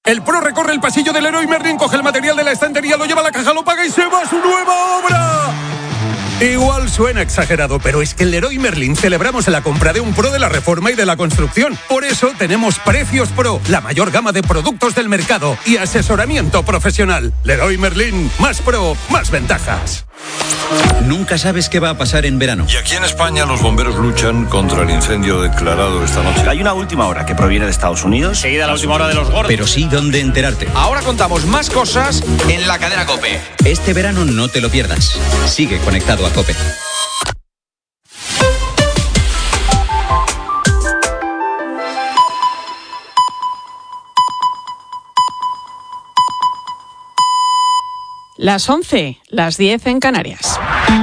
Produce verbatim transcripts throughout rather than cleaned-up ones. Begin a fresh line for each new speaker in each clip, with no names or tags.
El pro recorre el pasillo del Leroy Merlin, coge el material de la estantería, lo lleva a la caja, lo paga y se va a su nueva obra. Igual suena exagerado, pero es que en Leroy Merlin celebramos la compra de un pro de la reforma y de la construcción. Por eso tenemos Precios Pro, la mayor gama de productos del mercado y asesoramiento profesional. Leroy Merlin, más pro, más ventajas.
Nunca sabes qué va a pasar en verano.
Y aquí en España los bomberos luchan contra el incendio declarado esta noche.
Hay una última hora que proviene de Estados Unidos.
Seguida la última hora de los gordos.
Pero sí dónde enterarte.
Ahora contamos más cosas en la cadena COPE.
Este verano no te lo pierdas. Sigue conectado a COPE.
Las once, las diez en Canarias.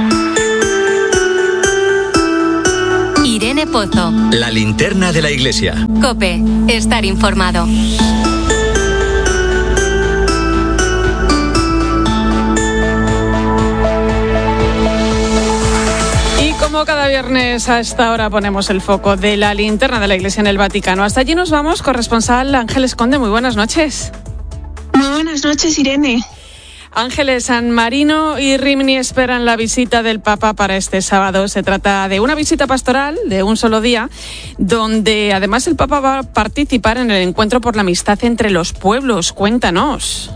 Irene Pozo.
La linterna de la iglesia.
COPE, estar informado.
Y como cada viernes a esta hora ponemos el foco de la linterna de la iglesia en el Vaticano. Hasta allí nos vamos, corresponsal Ángeles Conde. Muy buenas noches.
Muy buenas noches, Irene.
Ángeles, San Marino y Rímini esperan la visita del Papa para este sábado. Se trata de una visita pastoral de un solo día, donde además el Papa va a participar en el encuentro por la amistad entre los pueblos. Cuéntanos.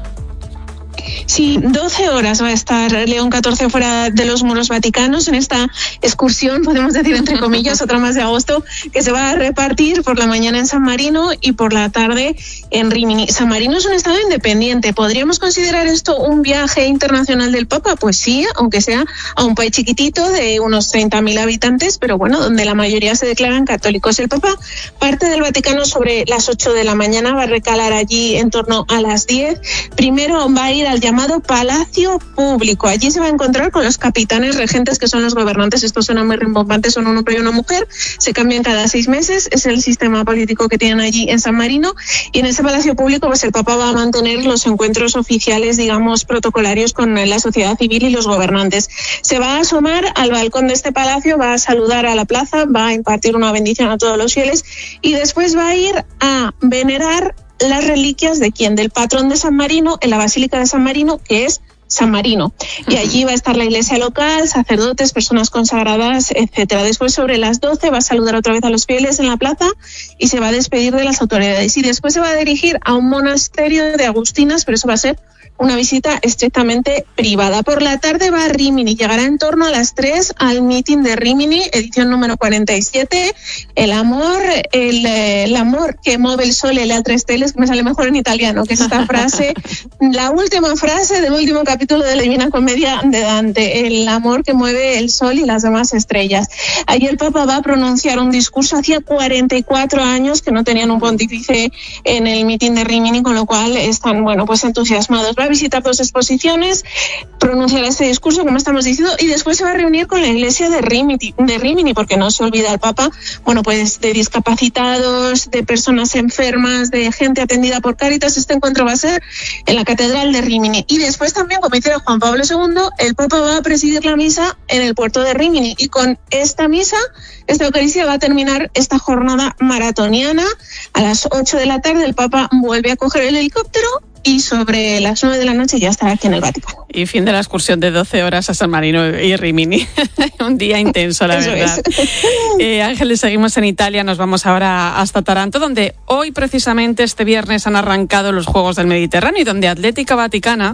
Sí, doce horas va a estar León catorce fuera de los muros vaticanos en esta excursión, podemos decir entre comillas, otra más de agosto, que se va a repartir por la mañana en San Marino y por la tarde en Rímini. San Marino es un estado independiente. ¿Podríamos considerar esto un viaje internacional del Papa? Pues sí, aunque sea a un país chiquitito de unos treinta mil habitantes, pero bueno, donde la mayoría se declaran católicos. El Papa parte del Vaticano sobre las ocho de la mañana, va a recalar allí en torno a las diez. Primero va a ir al llamado Palacio Público. Allí se va a encontrar con los capitanes regentes, que son los gobernantes. Estos son muy rimbombantes, son un hombre y una mujer. Se cambian cada seis meses. Es el sistema político que tienen allí en San Marino. Y en ese Palacio Público, pues el Papa va a mantener los encuentros oficiales, digamos, protocolarios con la sociedad civil y los gobernantes. Se va a asomar al balcón de este palacio, va a saludar a la plaza, va a impartir una bendición a todos los fieles y después va a ir a venerar las reliquias de quién, del patrón de San Marino, en la Basílica de San Marino, que es San Marino. Y allí va a estar la iglesia local, sacerdotes, personas consagradas, etcétera. Después, sobre las doce, va a saludar otra vez a los fieles en la plaza y se va a despedir de las autoridades. Y después se va a dirigir a un monasterio de agustinas, pero eso va a ser una visita estrictamente privada. Por la tarde va a Rímini, llegará en torno a las tres al meeting de Rímini, edición número cuarenta y siete. El amor, el, el amor que mueve el sol, el a tres teles, que me sale mejor en italiano, que es esta frase, la última frase del último capítulo de la Divina Comedia de Dante, el amor que mueve el sol y las demás estrellas. Allí el Papa va a pronunciar un discurso. Hacía cuarenta y cuatro años que no tenían un pontífice en el meeting de Rímini, con lo cual están, bueno, pues entusiasmados. Va a visitar dos exposiciones, pronunciará este discurso, como estamos diciendo, y después se va a reunir con la iglesia de Rímini, de Rímini, porque no se olvida el Papa, bueno, pues de discapacitados, de personas enfermas, de gente atendida por Cáritas. Este encuentro va a ser en la Catedral de Rímini. Y después también, como dice Juan Pablo segundo, el Papa va a presidir la misa en el puerto de Rímini. Y con esta misa, esta Eucaristía, va a terminar esta jornada maratoniana. A las ocho de la tarde el Papa vuelve a coger el helicóptero y sobre las nueve de la noche ya estará aquí en el Vaticano.
Y fin de la excursión de doce horas a San Marino y Rímini. Un día intenso, la
Eso
verdad.
Es.
Eh, Ángeles, seguimos en Italia, nos vamos ahora hasta Taranto, donde hoy precisamente este viernes han arrancado los Juegos del Mediterráneo y donde Atlética Vaticana,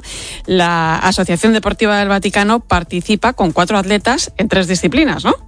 la Asociación Deportiva del Vaticano, participa con cuatro atletas en tres disciplinas, ¿no?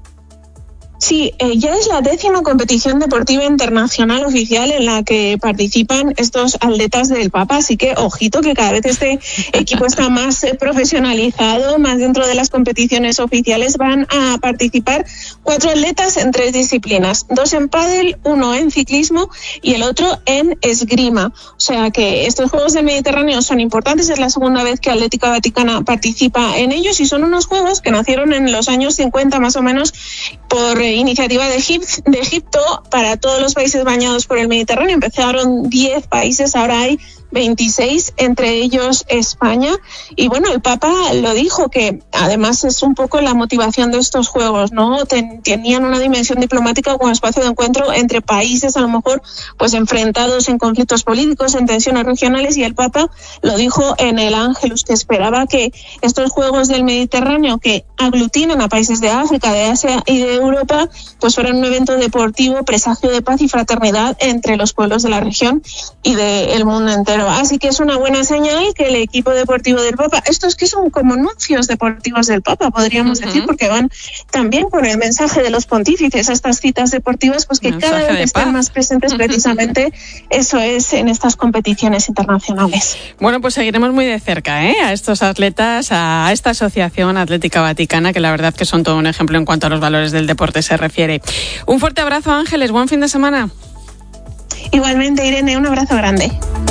Sí, eh, ya es la décima competición deportiva internacional oficial en la que participan estos atletas del Papa, así que ojito que cada vez este equipo está más eh, profesionalizado, más dentro de las competiciones oficiales. Van a participar cuatro atletas en tres disciplinas, dos en pádel, uno en ciclismo y el otro en esgrima. O sea que estos Juegos del Mediterráneo son importantes, es la segunda vez que Atlética Vaticana participa en ellos y son unos Juegos que nacieron en los años cincuenta más o menos por eh, iniciativa de, Egip- de Egipto para todos los países bañados por el Mediterráneo. Empezaron diez países, ahora hay veintiséis, entre ellos España. Y bueno, el Papa lo dijo, que además es un poco la motivación de estos Juegos, ¿no? Ten, tenían una dimensión diplomática como espacio de encuentro entre países, a lo mejor, pues enfrentados en conflictos políticos, en tensiones regionales, y el Papa lo dijo en el Ángelus, que esperaba que estos Juegos del Mediterráneo, que aglutinan a países de África, de Asia y de Europa, pues fueran un evento deportivo, presagio de paz y fraternidad entre los pueblos de la región y del mundo entero. Así que es una buena señal que el equipo deportivo del Papa, estos que son como anuncios deportivos del Papa, podríamos uh-huh. decir, porque van también con el mensaje de los pontífices a estas citas deportivas, pues que mensaje cada vez estén más presentes precisamente, eso es, en estas competiciones internacionales.
Bueno, pues seguiremos muy de cerca ¿eh? a estos atletas, a esta Asociación Atlética Vaticana, que la verdad que son todo un ejemplo en cuanto a los valores del deporte se refiere. Un fuerte abrazo, Ángeles, buen fin de semana.
Igualmente, Irene, un abrazo grande.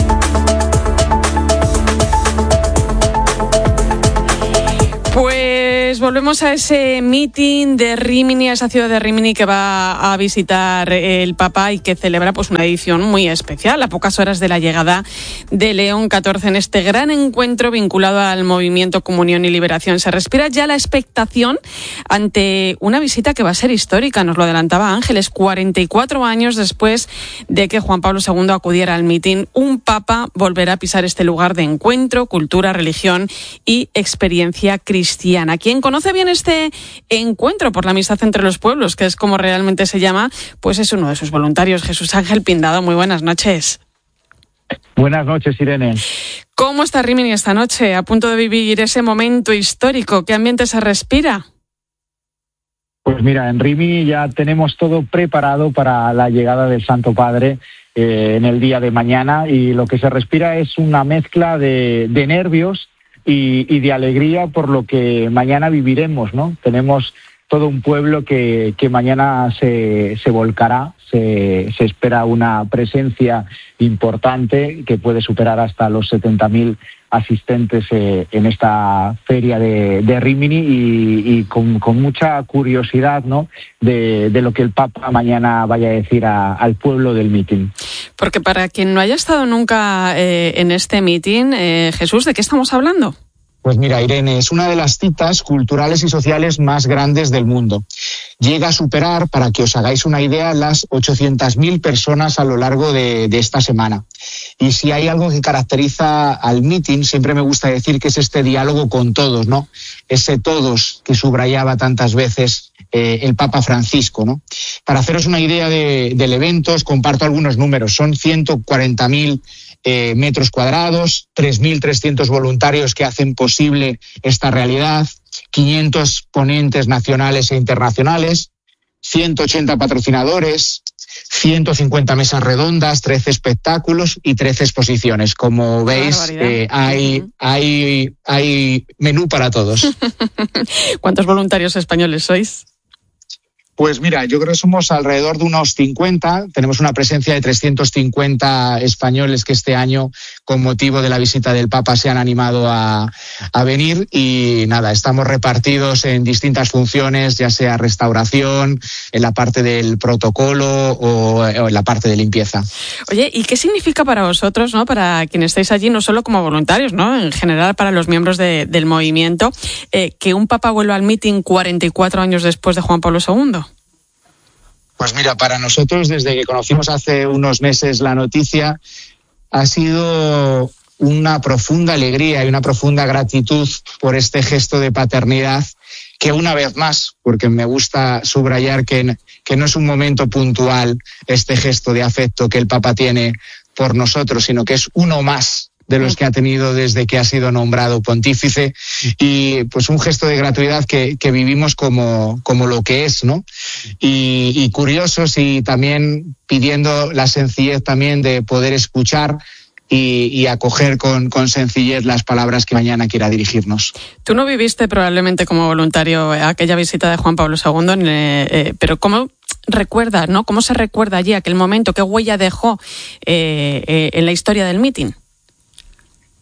Pues volvemos a ese meeting de Rímini, a esa ciudad de Rímini que va a visitar el Papa y que celebra pues una edición muy especial, a pocas horas de la llegada de León catorce en este gran encuentro vinculado al movimiento Comunión y Liberación. Se respira ya la expectación ante una visita que va a ser histórica, nos lo adelantaba Ángeles, cuarenta y cuatro años después de que Juan Pablo segundo acudiera al meeting, un Papa volverá a pisar este lugar de encuentro, cultura, religión y experiencia cristiana. Cristiana. Quien conoce bien este encuentro por la amistad entre los pueblos, que es como realmente se llama, pues es uno de sus voluntarios, Jesús Ángel Pindado. Muy buenas noches.
Buenas noches, Irene.
¿Cómo está Rímini esta noche, a punto de vivir ese momento histórico? ¿Qué ambiente se respira?
Pues mira, en Rímini ya tenemos todo preparado para la llegada del Santo Padre eh, en el día de mañana, y lo que se respira es una mezcla de, de nervios Y, y de alegría por lo que mañana viviremos, ¿no? Tenemos todo un pueblo que, que mañana se, se volcará, se, se espera una presencia importante que puede superar hasta los setenta mil asistentes eh, en esta feria de, de Rímini, y, y con, con mucha curiosidad, ¿no?, de, de lo que el Papa mañana vaya a decir a, al pueblo del mitin.
Porque para quien no haya estado nunca eh, en este mitin, eh, Jesús, ¿de qué estamos hablando?
Pues mira, Irene, es una de las citas culturales y sociales más grandes del mundo. Llega a superar, para que os hagáis una idea, las ochocientas mil personas a lo largo de, de esta semana. Y si hay algo que caracteriza al meeting, siempre me gusta decir que es este diálogo con todos, ¿no? Ese todos que subrayaba tantas veces eh, el Papa Francisco, ¿no? Para haceros una idea de, del evento, os comparto algunos números. Son ciento cuarenta mil Eh, metros cuadrados, tres mil trescientos voluntarios que hacen posible esta realidad, quinientos ponentes nacionales e internacionales, ciento ochenta patrocinadores, ciento cincuenta mesas redondas, trece espectáculos y trece exposiciones. Como veis, eh, hay, uh-huh. hay, hay menú para todos.
¿Cuántos voluntarios españoles sois?
Pues mira, yo creo que somos alrededor de unos cincuenta. Tenemos una presencia de trescientos cincuenta españoles que este año, con motivo de la visita del Papa, se han animado a, a venir. Y nada, estamos repartidos en distintas funciones, ya sea restauración, en la parte del protocolo o, o en la parte de limpieza.
Oye, ¿y qué significa para vosotros, no, para quienes estáis allí, no solo como voluntarios, no, en general para los miembros de, del movimiento, eh, que un Papa vuelva al mitin cuarenta y cuatro años después de Juan Pablo segundo?
Pues mira, para nosotros, desde que conocimos hace unos meses la noticia, ha sido una profunda alegría y una profunda gratitud por este gesto de paternidad, que una vez más, porque me gusta subrayar que, que no es un momento puntual este gesto de afecto que el Papa tiene por nosotros, sino que es uno más de los que ha tenido desde que ha sido nombrado pontífice, y pues un gesto de gratuidad que, que vivimos como, como lo que es, ¿no? Y, y curiosos, y también pidiendo la sencillez también de poder escuchar y, y acoger con, con sencillez las palabras que mañana quiera dirigirnos.
Tú no viviste probablemente como voluntario aquella visita de Juan Pablo segundo, en, eh, pero ¿cómo recuerdas, no? ¿Cómo se recuerda allí aquel momento? ¿Qué huella dejó eh, eh, en la historia del mitin?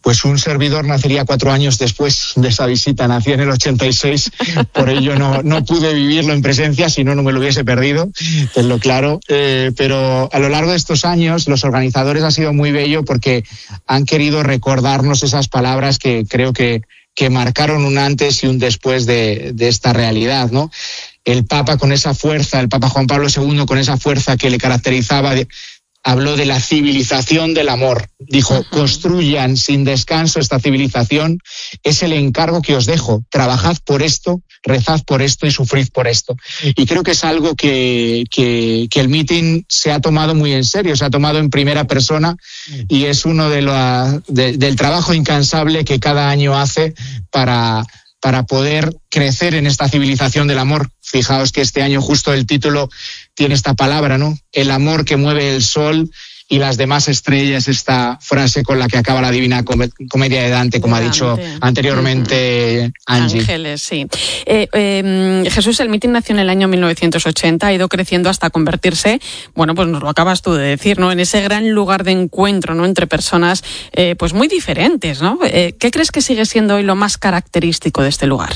Pues un servidor nacería cuatro años después de esa visita, nací en el ochenta y seis, por ello no, no pude vivirlo en presencia, si no, no me lo hubiese perdido, tenlo claro. Eh, pero a lo largo de estos años, los organizadores ha sido muy bello porque han querido recordarnos esas palabras que creo que, que marcaron un antes y un después de, de esta realidad, ¿no? El Papa con esa fuerza, el Papa Juan Pablo segundo con esa fuerza que le caracterizaba, de, habló de la civilización del amor. Dijo, construyan sin descanso esta civilización, es el encargo que os dejo. Trabajad por esto, rezad por esto y sufrid por esto. Y creo que es algo que, que, que el meeting se ha tomado muy en serio, se ha tomado en primera persona y es uno de los de, del trabajo incansable que cada año hace para... para poder crecer en esta civilización del amor. Fijaos que este año justo el título tiene esta palabra, ¿no? El amor que mueve el sol y las demás estrellas, esta frase con la que acaba la Divina Comedia de Dante, como de ha dicho anteriormente uh-huh. Angie.
Ángeles, sí. Eh, eh, Jesús, el meeting nació en el año mil novecientos ochenta, ha ido creciendo hasta convertirse, bueno, pues nos lo acabas tú de decir, ¿no? En ese gran lugar de encuentro, ¿no? Entre personas, eh, pues muy diferentes, ¿no? Eh, ¿Qué crees que sigue siendo hoy lo más característico de este lugar?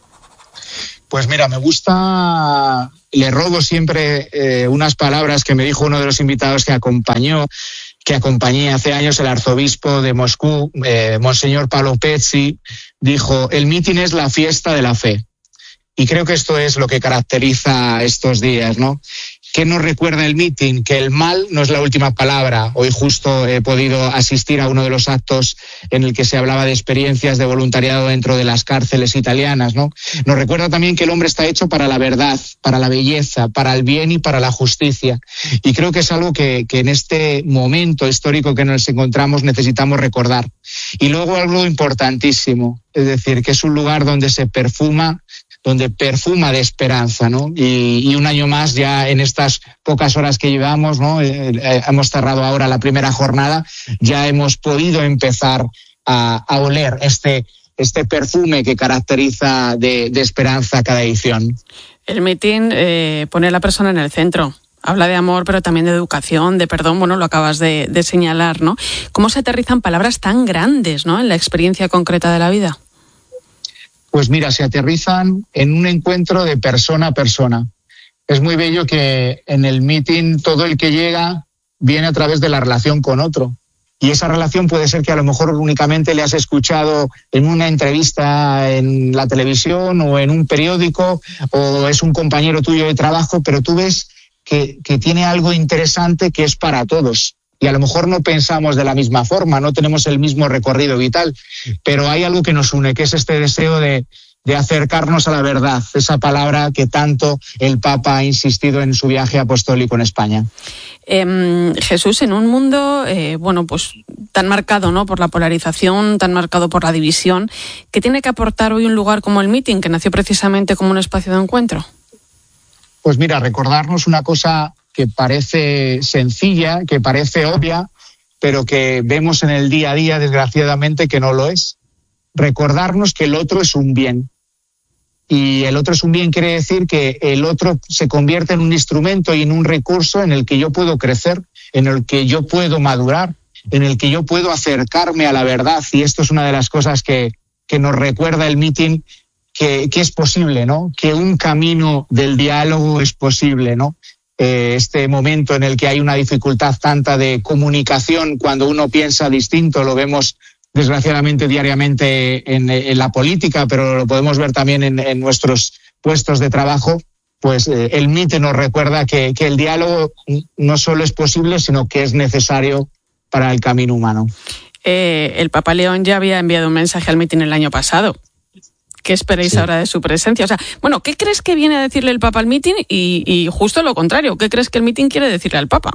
Pues mira, me gusta, le robo siempre eh, unas palabras que me dijo uno de los invitados que acompañó, que acompañé hace años, el arzobispo de Moscú, eh, Monseñor Paolo Pezzi, dijo, el mitin es la fiesta de la fe. Y creo que esto es lo que caracteriza estos días, ¿no? ¿Qué nos recuerda el meeting? Que el mal no es la última palabra. Hoy justo he podido asistir a uno de los actos en el que se hablaba de experiencias de voluntariado dentro de las cárceles italianas, ¿no? Nos recuerda también que el hombre está hecho para la verdad, para la belleza, para el bien y para la justicia. Y creo que es algo que, que en este momento histórico que nos encontramos necesitamos recordar. Y luego algo importantísimo, es decir, que es un lugar donde se perfuma donde perfuma de esperanza, ¿no? Y, y un año más ya en estas pocas horas que llevamos, ¿no? Eh, eh, hemos cerrado ahora la primera jornada, ya hemos podido empezar a, a oler este, este perfume que caracteriza de, de esperanza cada edición.
El meeting eh, pone a la persona en el centro. Habla de amor, pero también de educación, de perdón, bueno, lo acabas de, de señalar, ¿no? ¿Cómo se aterrizan palabras tan grandes, ¿no? En la experiencia concreta de la vida?
Pues mira, se aterrizan en un encuentro de persona a persona. Es muy bello que en el meeting todo el que llega viene a través de la relación con otro. Y esa relación puede ser que a lo mejor únicamente le has escuchado en una entrevista en la televisión o en un periódico, o es un compañero tuyo de trabajo, pero tú ves que, que tiene algo interesante que es para todos. Y a lo mejor no pensamos de la misma forma, no tenemos el mismo recorrido vital, pero hay algo que nos une, que es este deseo de, de acercarnos a la verdad, esa palabra que tanto el Papa ha insistido en su viaje apostólico en España.
Eh, Jesús, en un mundo eh, bueno, pues tan marcado, ¿no? Por la polarización, tan marcado por la división, ¿qué tiene que aportar hoy un lugar como el meeting, que nació precisamente como un espacio de encuentro?
Pues mira, recordarnos una cosa que parece sencilla, que parece obvia, pero que vemos en el día a día, desgraciadamente, que no lo es. Recordarnos que el otro es un bien. Y el otro es un bien quiere decir que el otro se convierte en un instrumento y en un recurso en el que yo puedo crecer, en el que yo puedo madurar, en el que yo puedo acercarme a la verdad. Y esto es una de las cosas que, que nos recuerda el meeting, que, que es posible, ¿no? Que un camino del diálogo es posible, ¿no? Este momento en el que hay una dificultad tanta de comunicación cuando uno piensa distinto, lo vemos desgraciadamente diariamente en, en la política, pero lo podemos ver también en, en nuestros puestos de trabajo, pues eh, el meeting nos recuerda que, que el diálogo no solo es posible, sino que es necesario para el camino humano.
Eh, el Papa León ya había enviado un mensaje al meeting el año pasado. ¿Qué esperáis sí. ahora de su presencia? O sea, bueno, ¿qué crees que viene a decirle el Papa al meeting? Y, y justo lo contrario, ¿qué crees que el meeting quiere decirle al Papa?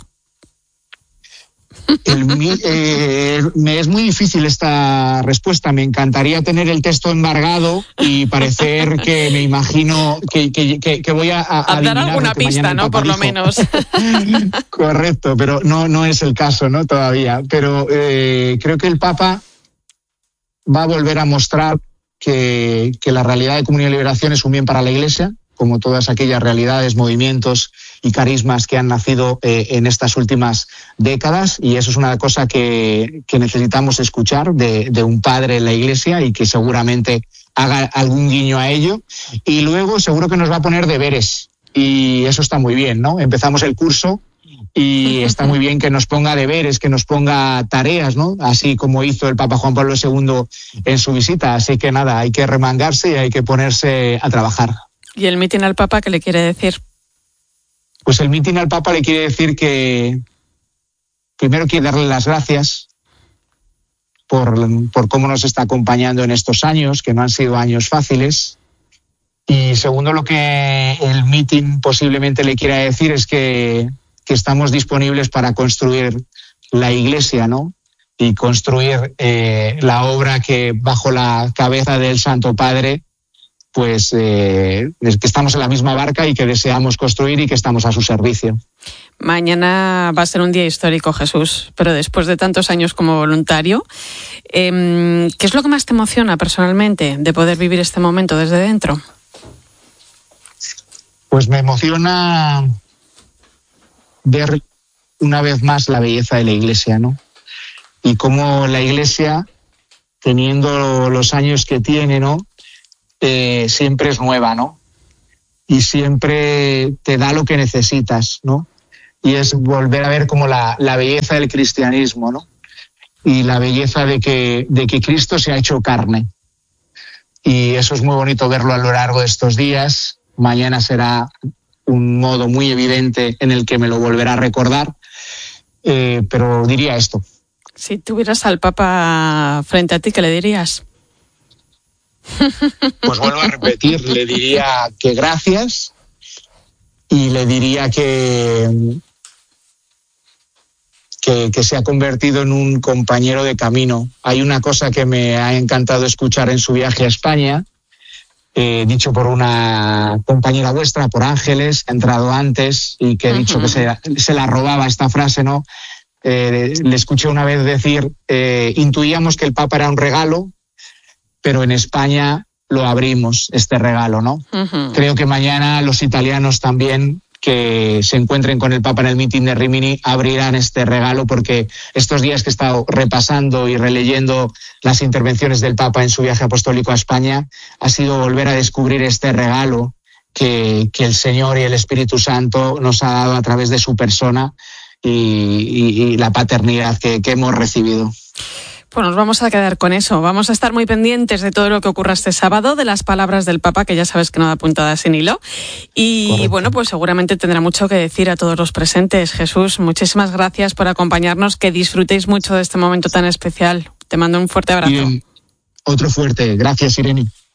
El, eh, me es muy difícil esta respuesta. Me encantaría tener el texto embargado y parecer que me imagino que, que, que, que voy a, a,
a dar alguna pista, ¿no? Por lo menos.
Correcto, pero no, no es el caso, ¿no? Todavía. Pero eh, creo que el Papa va a volver a mostrar que, que la realidad de Comunión y Liberación es un bien para la Iglesia, como todas aquellas realidades, movimientos y carismas que han nacido eh, en estas últimas décadas, y eso es una cosa que, que necesitamos escuchar de, de un padre en la Iglesia, y que seguramente haga algún guiño a ello. Y luego seguro que nos va a poner deberes, y eso está muy bien, ¿no? Empezamos el curso y está muy bien que nos ponga deberes, que nos ponga tareas, ¿no? Así como hizo el Papa Juan Pablo segundo en su visita. Así que nada, hay que remangarse y hay que ponerse a trabajar.
¿Y el mitin al Papa qué le quiere decir?
Pues el mitin al Papa le quiere decir que primero quiere darle las gracias por, por cómo nos está acompañando en estos años, que no han sido años fáciles. Y segundo, lo que el mitin posiblemente le quiera decir es que que estamos disponibles para construir la Iglesia, ¿no? Y construir eh, la obra que bajo la cabeza del Santo Padre, pues eh, es que estamos en la misma barca y que deseamos construir y que estamos a su servicio.
Mañana va a ser un día histórico, Jesús, pero después de tantos años como voluntario, eh, ¿qué es lo que más te emociona personalmente de poder vivir este momento desde dentro?
Pues me emociona ver una vez más la belleza de la Iglesia, ¿no? Y cómo la Iglesia, teniendo los años que tiene, ¿no? Eh, siempre es nueva, ¿no? Y siempre te da lo que necesitas, ¿no? Y es volver a ver como la, la belleza del cristianismo, ¿no? Y la belleza de que, de que Cristo se ha hecho carne. Y eso es muy bonito verlo a lo largo de estos días. Mañana será un modo muy evidente en el que me lo volverá a recordar, eh, pero diría esto.
Si tuvieras al Papa frente a ti, ¿qué le dirías?
Pues vuelvo a repetir, le diría que gracias, y le diría que, que, que se ha convertido en un compañero de camino. Hay una cosa que me ha encantado escuchar en su viaje a España, Eh, dicho por una compañera vuestra, por Ángeles, que ha entrado antes y que he dicho uh-huh. que se, se la robaba esta frase, ¿no? Eh, le escuché una vez decir, eh, intuíamos que el Papa era un regalo, pero en España lo abrimos, este regalo, ¿no? Uh-huh. Creo que mañana los italianos también, que se encuentren con el Papa en el mitin de Rimini, abrirán este regalo, porque estos días que he estado repasando y releyendo las intervenciones del Papa en su viaje apostólico a España, ha sido volver a descubrir este regalo que, que el Señor y el Espíritu Santo nos ha dado a través de su persona y, y, y la paternidad que, que hemos recibido.
Pues nos vamos a quedar con eso. Vamos a estar muy pendientes de todo lo que ocurra este sábado, de las palabras del Papa, que ya sabes que no da puntada sin hilo. Y Correcto. Bueno, pues seguramente tendrá mucho que decir a todos los presentes. Jesús, muchísimas gracias por acompañarnos. Que disfrutéis mucho de este momento tan especial. Te mando un fuerte abrazo.
Bien. Otro fuerte. Gracias, Irene.